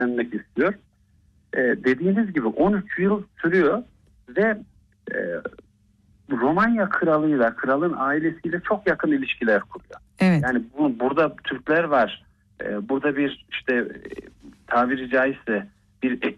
seslenmek istiyor. Dediğiniz gibi 13 yıl sürüyor ve Romanya kralıyla, kralın ailesiyle çok yakın ilişkiler kuruyor. Evet. Yani burada Türkler var. Burada bir tabiri caizse bir